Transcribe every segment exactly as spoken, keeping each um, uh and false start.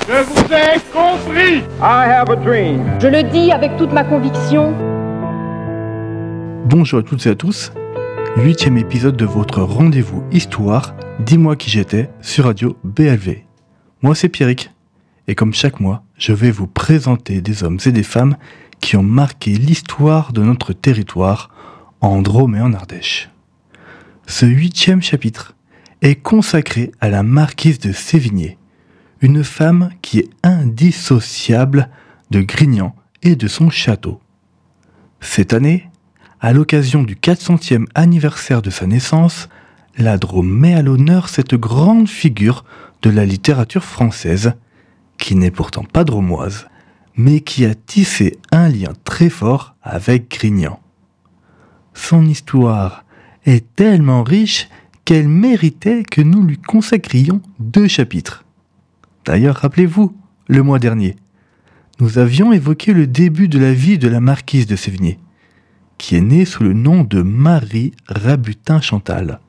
Je vous ai compris. I have a dream. Je le dis avec toute ma conviction. Bonjour à toutes et à tous, huitième épisode de votre rendez-vous Histoire, Dis-moi qui j'étais, sur Radio B L V. Moi c'est Pierrick, et comme chaque mois, je vais vous présenter des hommes et des femmes qui ont marqué l'histoire de notre territoire, en Drôme et en Ardèche. Ce huitième chapitre est consacré à la marquise de Sévigné, une femme qui est indissociable de Grignan et de son château. Cette année, à l'occasion du quatre centième anniversaire de sa naissance, la Drôme met à l'honneur cette grande figure de la littérature française, qui n'est pourtant pas drômoise, mais qui a tissé un lien très fort avec Grignan. Son histoire est tellement riche qu'elle méritait que nous lui consacrions deux chapitres. D'ailleurs, rappelez-vous, le mois dernier, nous avions évoqué le début de la vie de la marquise de Sévigné, qui est née sous le nom de Marie Rabutin-Chantal.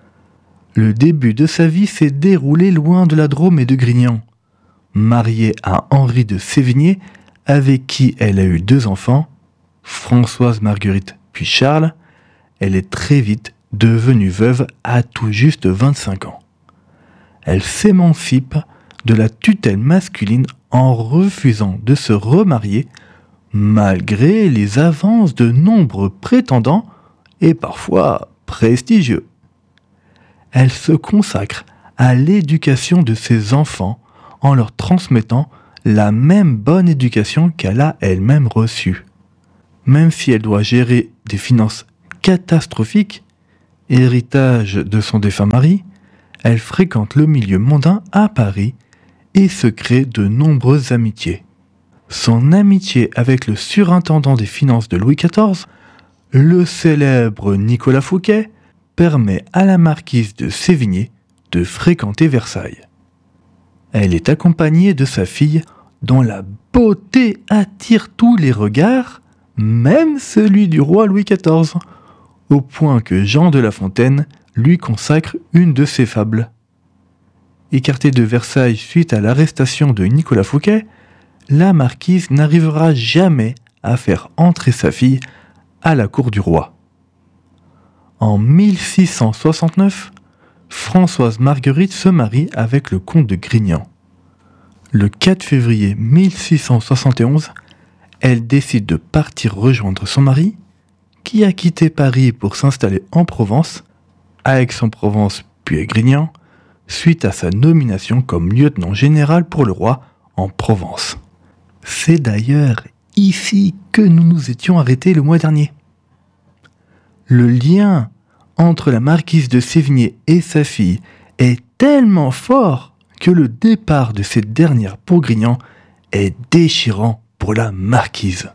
Le début de sa vie s'est déroulé loin de la Drôme et de Grignan. Mariée à Henri de Sévigné, avec qui elle a eu deux enfants, Françoise Marguerite puis Charles, elle est très vite devenue veuve à tout juste vingt-cinq ans. Elle s'émancipe de la tutelle masculine en refusant de se remarier malgré les avances de nombreux prétendants et parfois prestigieux. Elle se consacre à l'éducation de ses enfants en leur transmettant la même bonne éducation qu'elle a elle-même reçue. Même si elle doit gérer des finances catastrophiques, héritage de son défunt mari, elle fréquente le milieu mondain à Paris et se crée de nombreuses amitiés. Son amitié avec le surintendant des finances de Louis quatorze, le célèbre Nicolas Fouquet, permet à la marquise de Sévigné de fréquenter Versailles. Elle est accompagnée de sa fille dont la beauté attire tous les regards, même celui du roi Louis quatorze, au point que Jean de La Fontaine lui consacre une de ses fables. Écartée de Versailles suite à l'arrestation de Nicolas Fouquet, la marquise n'arrivera jamais à faire entrer sa fille à la cour du roi. En mille six cent soixante-neuf, Françoise Marguerite se marie avec le comte de Grignan. Le quatre février mille six cent soixante et onze, elle décide de partir rejoindre son mari, qui a quitté Paris pour s'installer en Provence, à Aix-en-Provence puis à Grignan, suite à sa nomination comme lieutenant général pour le roi en Provence. C'est d'ailleurs ici que nous nous étions arrêtés le mois dernier. Le lien entre la marquise de Sévigné et sa fille est tellement fort que le départ de cette dernière pour Grignan est déchirant pour la marquise.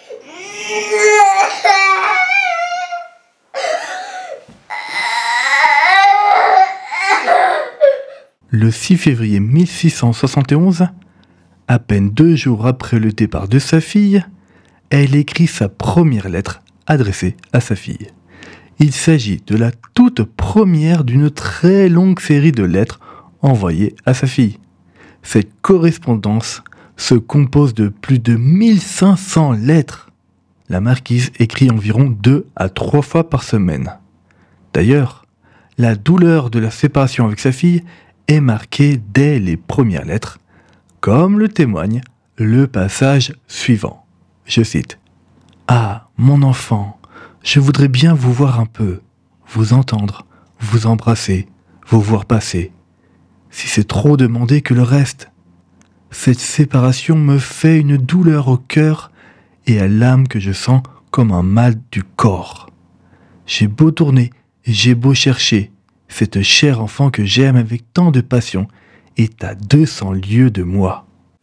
Le six février mille six cent soixante et onze, à peine deux jours après le départ de sa fille, elle écrit sa première lettre adressée à sa fille. Il s'agit de la toute première d'une très longue série de lettres envoyées à sa fille. Cette correspondance se compose de plus de mille cinq cents lettres. La marquise écrit environ deux à trois fois par semaine. D'ailleurs, la douleur de la séparation avec sa fille est marquée dès les premières lettres, comme le témoigne le passage suivant. Je cite : « Ah, mon enfant, je voudrais bien vous voir un peu, vous entendre, vous embrasser, vous voir passer. Si c'est trop demander que le reste. Cette séparation me fait une douleur au cœur et à l'âme que je sens comme un mal du corps. J'ai beau tourner, j'ai beau chercher, cette chère enfant que j'aime avec tant de passion est à deux cents lieues de moi. »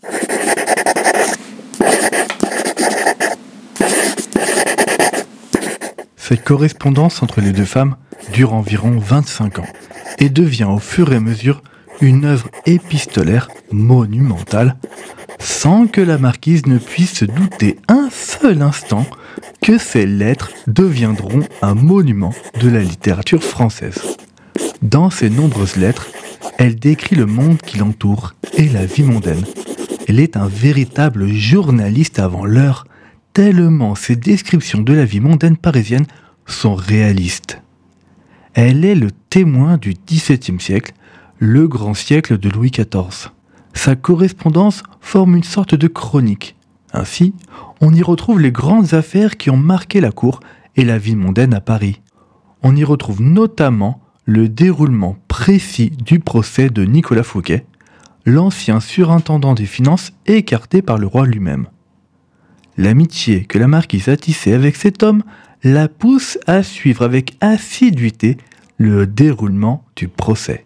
Cette correspondance entre les deux femmes dure environ vingt-cinq ans et devient au fur et à mesure une œuvre épistolaire monumentale, sans que la marquise ne puisse se douter un seul instant que ces lettres deviendront un monument de la littérature française. Dans ces nombreuses lettres, elle décrit le monde qui l'entoure et la vie mondaine, Elle est un véritable journaliste avant l'heure, tellement ses descriptions de la vie mondaine parisienne sont réalistes. Elle est le témoin du dix-septième siècle, le grand siècle de Louis quatorze. Sa correspondance forme une sorte de chronique. Ainsi, on y retrouve les grandes affaires qui ont marqué la cour et la vie mondaine à Paris. On y retrouve notamment le déroulement précis du procès de Nicolas Fouquet, l'ancien surintendant des finances écarté par le roi lui-même. L'amitié que la marquise a tissée avec cet homme la pousse à suivre avec assiduité le déroulement du procès.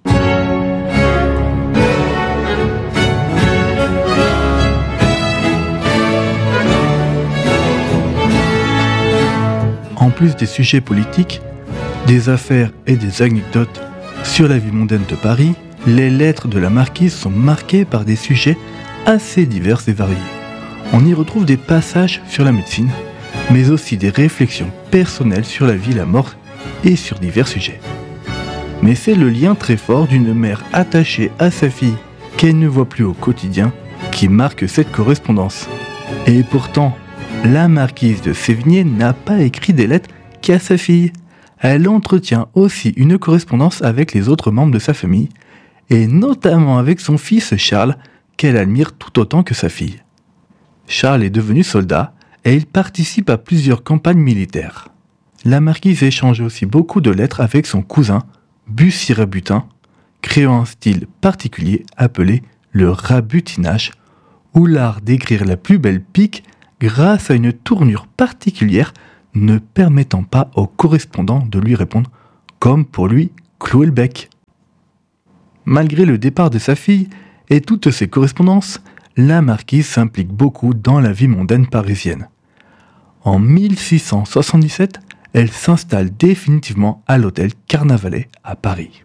En plus des sujets politiques, des affaires et des anecdotes sur la vie mondaine de Paris, les lettres de la marquise sont marquées par des sujets assez divers et variés. On y retrouve des passages sur la médecine, mais aussi des réflexions personnelles sur la vie, la mort et sur divers sujets. Mais c'est le lien très fort d'une mère attachée à sa fille qu'elle ne voit plus au quotidien qui marque cette correspondance. Et pourtant, la marquise de Sévigné n'a pas écrit des lettres qu'à sa fille. Elle entretient aussi une correspondance avec les autres membres de sa famille, et notamment avec son fils Charles, qu'elle admire tout autant que sa fille. Charles est devenu soldat, et il participe à plusieurs campagnes militaires. La marquise échange aussi beaucoup de lettres avec son cousin, Bussy Rabutin, créant un style particulier appelé le rabutinage, ou l'art d'écrire la plus belle pique grâce à une tournure particulière ne permettant pas au correspondant de lui répondre, comme pour lui clouer le bec. Malgré le départ de sa fille et toutes ses correspondances, la marquise s'implique beaucoup dans la vie mondaine parisienne. En mille six cent soixante-dix-sept, elle s'installe définitivement à l'hôtel Carnavalet à Paris.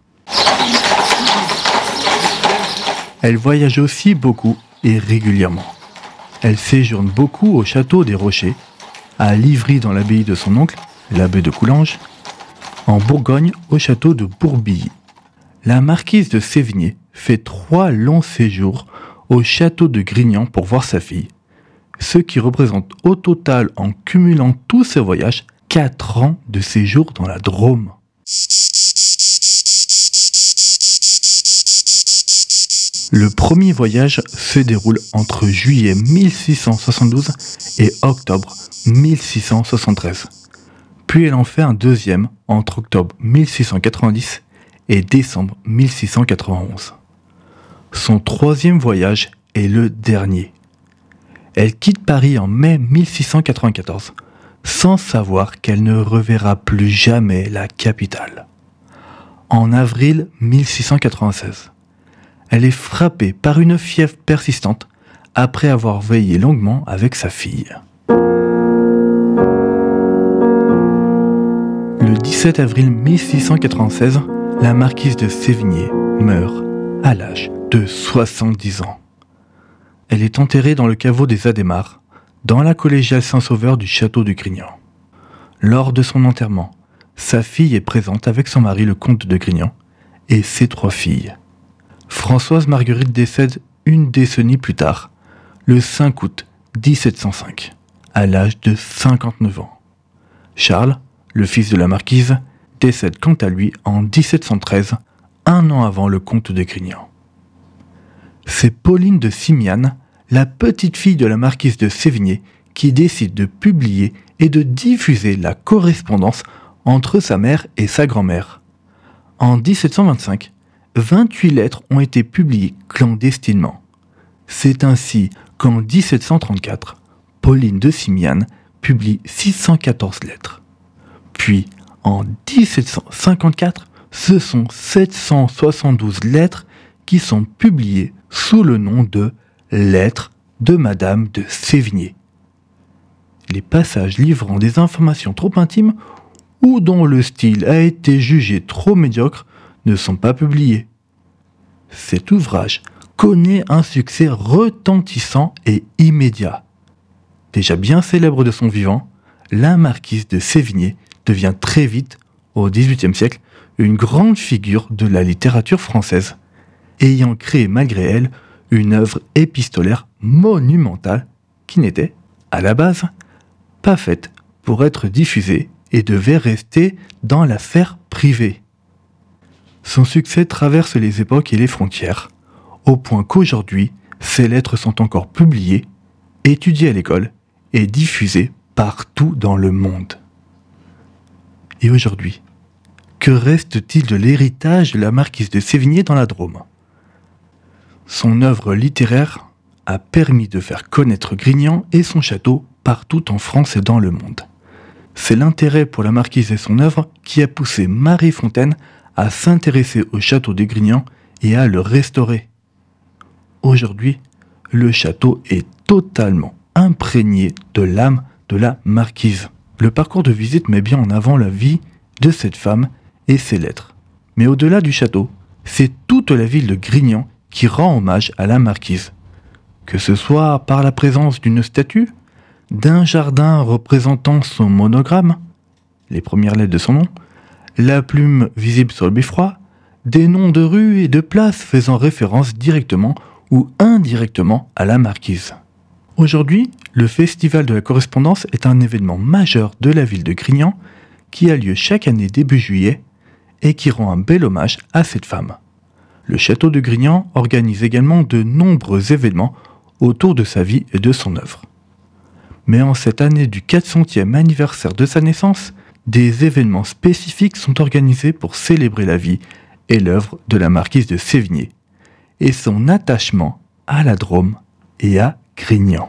Elle voyage aussi beaucoup et régulièrement. Elle séjourne beaucoup au château des Rochers, à Livry dans l'abbaye de son oncle, l'abbé de Coulanges, en Bourgogne au château de Bourbilly. La marquise de Sévigné fait trois longs séjours au château de Grignan pour voir sa fille, ce qui représente au total, en cumulant tous ses voyages, quatre ans de séjour dans la Drôme. Le premier voyage se déroule entre juillet mille six cent soixante-douze et octobre mille six cent soixante-treize. Puis elle en fait un deuxième entre octobre mille six cent quatre-vingt-dix et décembre mille six cent quatre-vingt-onze. Son troisième voyage est le dernier. Elle quitte Paris en mai mille six cent quatre-vingt-quatorze, sans savoir qu'elle ne reverra plus jamais la capitale. En avril mille six cent quatre-vingt-seize, elle est frappée par une fièvre persistante après avoir veillé longuement avec sa fille. Le dix-sept avril mille six cent quatre-vingt-seize, la marquise de Sévigné meurt à l'âge de soixante-dix ans. Elle est enterrée dans le caveau des Adhémars, dans la collégiale Saint-Sauveur du château de Grignan. Lors de son enterrement, sa fille est présente avec son mari le comte de Grignan et ses trois filles. Françoise Marguerite décède une décennie plus tard, le cinq août dix-sept cent cinq, à l'âge de cinquante-neuf ans. Charles, le fils de la marquise, décède quant à lui en dix-sept cent treize, un an avant le comte de Grignan. C'est Pauline de Simiane, la petite fille de la marquise de Sévigné, qui décide de publier et de diffuser la correspondance entre sa mère et sa grand-mère. En dix-sept cent vingt-cinq, vingt-huit lettres ont été publiées clandestinement. C'est ainsi qu'en dix-sept cent trente-quatre, Pauline de Simiane publie six cent quatorze lettres. Puis, en dix-sept cent cinquante-quatre, ce sont sept cent soixante-douze lettres qui sont publiées sous le nom de « Lettres de Madame de Sévigné ». Les passages livrant des informations trop intimes ou dont le style a été jugé trop médiocre ne sont pas publiés. Cet ouvrage connaît un succès retentissant et immédiat. Déjà bien célèbre de son vivant, la marquise de Sévigné devient très vite, au dix-huitième siècle, une grande figure de la littérature française, ayant créé malgré elle une œuvre épistolaire monumentale qui n'était, à la base, pas faite pour être diffusée et devait rester dans la sphère privée. Son succès traverse les époques et les frontières, au point qu'aujourd'hui, ses lettres sont encore publiées, étudiées à l'école et diffusées partout dans le monde. Et aujourd'hui, que reste-t-il de l'héritage de la marquise de Sévigné dans la Drôme ? Son œuvre littéraire a permis de faire connaître Grignan et son château partout en France et dans le monde. C'est l'intérêt pour la marquise et son œuvre qui a poussé Marie Fontaine à s'intéresser au château de Grignan et à le restaurer. Aujourd'hui, le château est totalement imprégné de l'âme de la marquise. Le parcours de visite met bien en avant la vie de cette femme et ses lettres. Mais au-delà du château, c'est toute la ville de Grignan qui rend hommage à la marquise. Que ce soit par la présence d'une statue, d'un jardin représentant son monogramme, les premières lettres de son nom, la plume visible sur le beffroi, des noms de rues et de places faisant référence directement ou indirectement à la marquise. Aujourd'hui, le Festival de la Correspondance est un événement majeur de la ville de Grignan qui a lieu chaque année début juillet et qui rend un bel hommage à cette femme. Le château de Grignan organise également de nombreux événements autour de sa vie et de son œuvre. Mais en cette année du quatre centième anniversaire de sa naissance, des événements spécifiques sont organisés pour célébrer la vie et l'œuvre de la marquise de Sévigné et son attachement à la Drôme et à Grignan.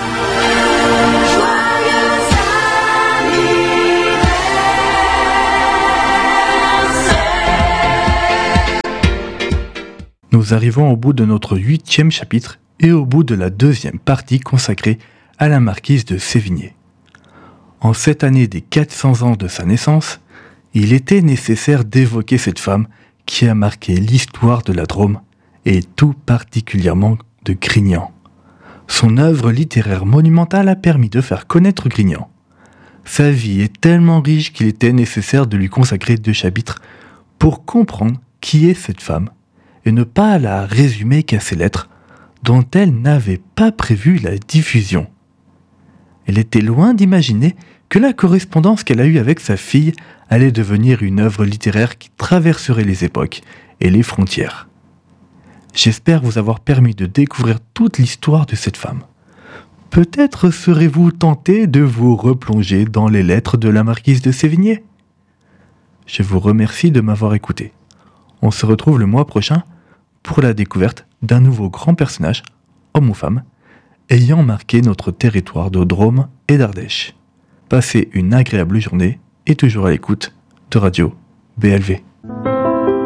Nous arrivons au bout de notre huitième chapitre et au bout de la deuxième partie consacrée à la marquise de Sévigné. En cette année des quatre cents ans de sa naissance, il était nécessaire d'évoquer cette femme qui a marqué l'histoire de la Drôme et tout particulièrement de Grignan. Son œuvre littéraire monumentale a permis de faire connaître Grignan. Sa vie est tellement riche qu'il était nécessaire de lui consacrer deux chapitres pour comprendre qui est cette femme et ne pas la résumer qu'à ses lettres dont elle n'avait pas prévu la diffusion. Elle était loin d'imaginer que la correspondance qu'elle a eue avec sa fille allait devenir une œuvre littéraire qui traverserait les époques et les frontières. J'espère vous avoir permis de découvrir toute l'histoire de cette femme. Peut-être serez-vous tenté de vous replonger dans les lettres de la marquise de Sévigné. Je vous remercie de m'avoir écouté. On se retrouve le mois prochain pour la découverte d'un nouveau grand personnage, homme ou femme, ayant marqué notre territoire de Drôme et d'Ardèche. Passez une agréable journée et toujours à l'écoute de Radio B L V.